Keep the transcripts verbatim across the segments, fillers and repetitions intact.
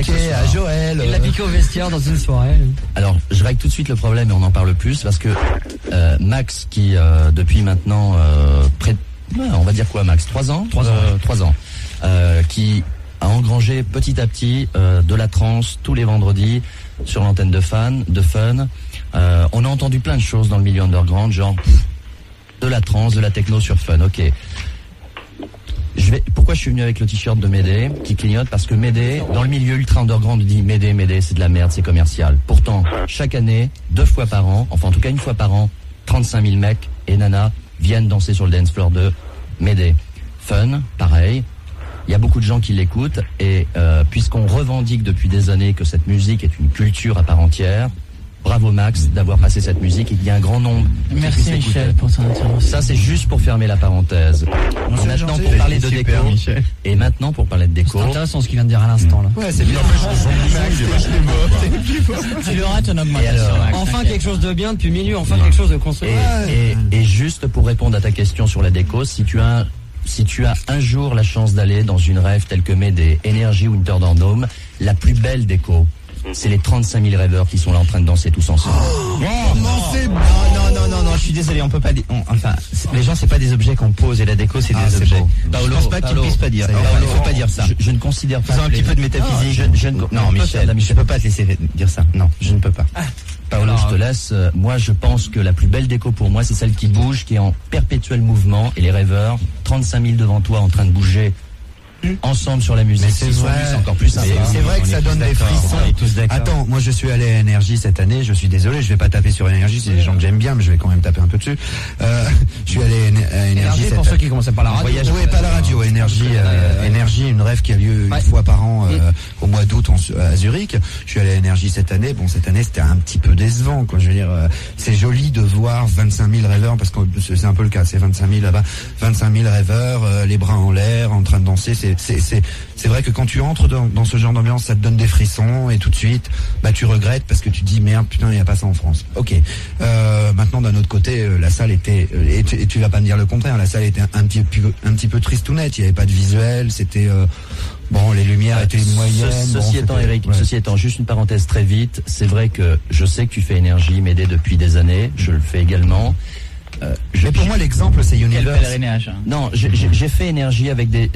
piqué à Joël. Il l'a piqué au vestiaire dans une soirée. Alors, je règle tout de suite le problème et on en parle plus parce que euh, Max, qui euh, depuis maintenant euh, près, de, on va dire quoi, Max, trois ans, trois ans, euh, trois ans, euh, qui a engrangé petit à petit euh, de la trance tous les vendredis sur l'antenne de Fun, de Fun. Euh, on a entendu plein de choses dans le milieu underground, genre de la trance, de la techno sur Fun. Ok. Je vais, pourquoi je suis venu avec le t-shirt de Médée qui clignote? Parce que Médée, dans le milieu ultra underground, dit Médée, Médée, c'est de la merde, c'est commercial. Pourtant, chaque année, deux fois par an, enfin en tout cas une fois par an, trente-cinq mille mecs et nanas viennent danser sur le dance floor de Médée. Fun, pareil. Il y a beaucoup de gens qui l'écoutent et euh, puisqu'on revendique depuis des années que cette musique est une culture à part entière, bravo Max d'avoir passé cette musique et qu'il y a un grand nombre. Merci Michel pour ton intervention. Ça c'est juste pour fermer la parenthèse. Bon, maintenant gentil, pour parler de super, déco Michel. et maintenant pour parler de déco. C'est intéressant ce qu'il vient de dire à l'instant là. Ouais, c'est bien. Tu verras ton Et augmentation. alors, Enfin quelque chose de bien depuis milieu, enfin quelque chose de construit. Et, et, et juste pour répondre à ta question sur la déco, si tu as si tu as un jour la chance d'aller dans une rêve telle que Médée, Energy ou Thunderdome, la plus belle déco, c'est les trente-cinq mille rêveurs qui sont là en train de danser tous ensemble. Oh, comment c'est bon. Non, non, non, non, je suis désolé, on peut pas dire. on- Enfin, c'est- les gens, c'est pas des objets qu'on pose et la déco, c'est Ah, des c'est objets. beau. Je Paolo, pense pas que tu Paolo, puisses pas dire. ça y est, Enfin, il Paolo. faut pas dire ça. Je, je ne considère pas. Faisons un que petit les- peu de métaphysique. Non, je, je ne- non, on peut faire Michel, de la je peux pas te laisser dire ça. Non, je ne peux pas. Paolo, je te laisse. Euh, Moi, je pense que la plus belle déco pour moi, c'est celle qui bouge, qui est en perpétuel mouvement. Et les rêveurs, trente-cinq mille devant toi en train de bouger ensemble sur la musique. Mais c'est S'ils sont vrai. vus, c'est encore plus sympa. Mais c'est vrai On que est ça tous donne des d'accord, frissons. on est tous d'accord. Attends, moi je suis allé à Énergie cette année, je suis désolé, je vais pas taper sur Énergie, c'est des gens que j'aime bien, mais je vais quand même taper un peu dessus. Euh, je suis allé à Énergie Énergie cette pour ceux année. qui commençaient par la radio. Voyage, oui, pas la radio, Énergie, euh, Énergie, une rêve qui a lieu une Ouais. fois par an euh, au mois d'août en Su- à Zurich. Je suis allé à Énergie cette année. Bon, cette année c'était un petit peu décevant, quoi. Je veux dire, euh, c'est joli de voir vingt-cinq mille rêveurs, parce que c'est un peu le cas, c'est vingt-cinq mille là-bas, vingt-cinq mille rêveurs, euh, les bras en l'air, en train de danser. C'est, c'est, c'est, c'est vrai que quand tu entres dans, dans ce genre d'ambiance, ça te donne des frissons et tout de suite, bah tu regrettes parce que tu te dis merde, putain, il y a pas ça en France. Ok. Euh, maintenant, d'un autre côté, euh, la salle était, euh, et, tu, et tu vas pas me dire le contraire, la salle était un, un petit peu, un petit peu tristounette. Il y avait pas de visuel, c'était euh, bon, les lumières étaient moyennes. Ce- bon, ceci étant, c'était- Eric, ouais. ceci étant, juste une parenthèse très vite, c'est vrai que je sais que tu fais Énergie, Médée depuis des années, je le fais également. Euh, je- Mais pour moi, l'exemple, c'est Quel Universe. pèlerinage. hein. Non, j'ai j'ai- j'ai fait Énergie avec des,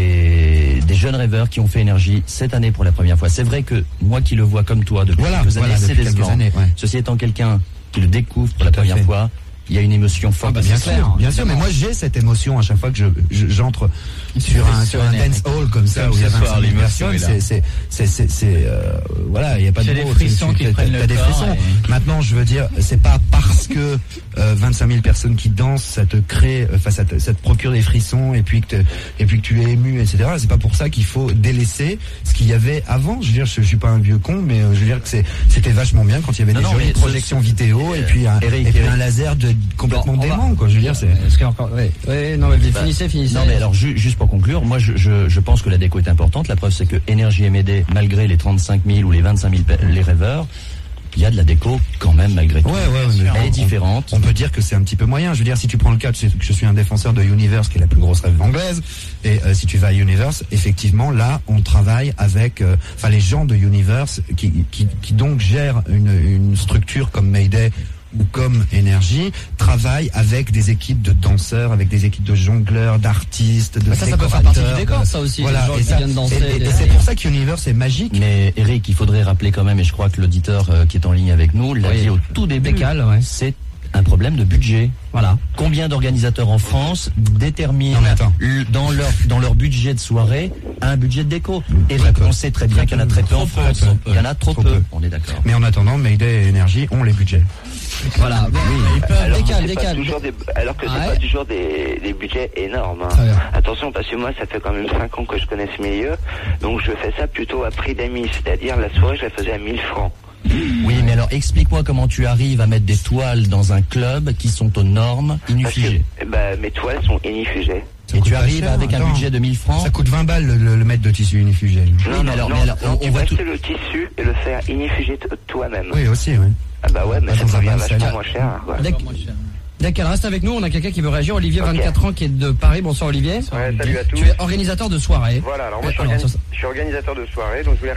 des, des jeunes rêveurs qui ont fait Énergie cette année pour la première fois. C'est vrai que moi qui le vois comme toi depuis Voilà, quelques voilà, années, c'est depuis quelques décevant. années, ouais. Ceci étant, quelqu'un qui le découvre pour la Tout à première fait. fois, il y a une émotion forte. bah, à bien ce clair. moment. Bien sûr, mais moi j'ai cette émotion à chaque fois que je, je- j'entre sur un sur un dance hall comme ça Comme où il y a ce soir, vingt-cinq mille l'émotion personnes. est là. C'est c'est c'est c'est c'est euh, voilà, il y a pas de C'est les mots. frissons Tu- qui tu- prennent t'as le des corps frissons. et- Maintenant, je veux dire, c'est pas parce que euh, vingt-cinq mille personnes qui dansent, ça te crée, enfin ça te, ça te procure des frissons et puis que te- et puis que tu es ému, et cetera. C'est pas pour ça qu'il faut délaisser ce qu'il y avait avant. Je veux dire, je, je suis pas un vieux con, mais euh, je veux dire que c'est c'était vachement bien quand il y avait Non, des non, jolies mais ce- projections ce- vidéo et puis un Eric, et puis Eric. un laser de complètement Bon, on va- dément, quoi. Je veux dire, c'est Est-ce qu'il y a encore. Oui, oui, non, mais Bah, finissez, finissez. Non mais alors ju- juste pour conclure, moi je, je, je pense que la déco est importante. La preuve c'est que Énergie et Médée, malgré les trente-cinq mille ou les vingt-cinq mille pe- les rêveurs, il y a de la déco quand même malgré tout. ouais, ouais, mais Elle est on- différente. On peut dire que c'est un petit peu moyen. Je veux dire, si tu prends le cas, tu sais que je suis un défenseur de Universe, qui est la plus grosse rêve anglaise, et euh, si tu vas à Universe, effectivement, là, on travaille avec, euh, enfin, les gens de Universe qui, qui, qui donc gèrent une, une structure comme Mayday ou comme Énergie, travaillent avec des équipes de danseurs, avec des équipes de jongleurs, d'artistes, de Mais ça, ça peut décorateurs. faire partie du décor, ça aussi. Voilà, les gens et, qui ça- viennent danser. et- et- des- et c'est pour ça qu'Universe est magique. Mais Eric, il faudrait rappeler quand même, et je crois que l'auditeur euh, qui est en ligne avec nous l'a Oui. dit au tout début, Décale, ouais. c'est un problème de budget. Voilà. Combien d'organisateurs en France déterminent Non, mais attends. l- dans leur dans leur budget de soirée un budget de déco? Eric, Très peu. on sait très bien qu'il y en a très peu en Trop France. peu. Il y en a trop, Trop peu. peu. On est d'accord. Mais en attendant, Mayday et Énergie ont les budgets. Voilà. Bon, ils peuvent- Alors que décale, c'est pas décale. toujours des, alors que c'est Ouais. pas toujours des, des budgets énormes. hein. Très bien. Attention, parce que moi, ça fait quand même cinq ans que je connais ce milieu, donc je fais ça plutôt à prix d'amis, c'est-à-dire la soirée, je la faisais à mille francs. Oui, mais alors explique-moi comment tu arrives à mettre des toiles dans un club qui sont aux normes Parce que inufigées. eh ben, mes toiles sont inifugées. Ça Et coûte tu pas arrives cher, avec un attends. budget de mille francs. Ça coûte vingt balles le, le- le mètre de tissu inifugé. Non, mais non, alors- non, mais alors, non, on- tu on voit peux tout- acheter le tissu et le faire inifugé t- toi-même. Oui, aussi, oui. Ah bah ouais, mais Ah, ça dans un revient bien vachement sale. moins cher. Quoi. Dès que- Dès qu'elle reste avec nous, on a quelqu'un qui veut réagir. Olivier, Ok. vingt-quatre ans, qui est de Paris. Bonsoir Olivier. Ouais, salut à tous. Tu es organisateur de soirée. Voilà, alors moi Euh, je suis, alors, organi- ça, ça- je suis organisateur de soirée, donc je voulais